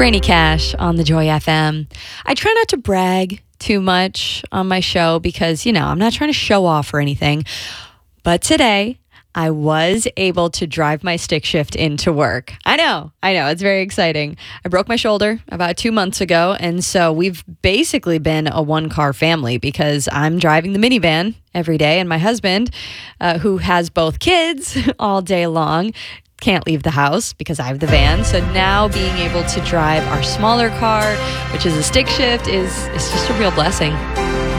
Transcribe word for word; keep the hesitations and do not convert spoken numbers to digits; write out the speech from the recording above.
Brainy Cash on the Joy F M. I try not to brag too much on my show because, you know, I'm not trying to show off or anything. But today, I was able to drive my stick shift into work. I know, I know, it's very exciting. I broke my shoulder about two months ago, and so we've basically been a one-car family because I'm driving the minivan every day, and my husband, uh, who has both kids all day long, can't leave the house because I have the van. So now being able to drive our smaller car, which is a stick shift, is, is just a real blessing.